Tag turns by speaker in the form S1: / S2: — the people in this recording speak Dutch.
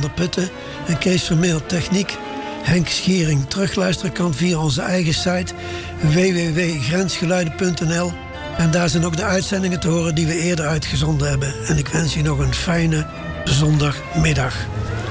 S1: der Putten en Kees Vermeer techniek. Henk Schiering terugluisteren kan via onze eigen site www.grensgeluiden.nl. En daar zijn ook de uitzendingen te horen die we eerder uitgezonden hebben. En ik wens je nog een fijne zondagmiddag.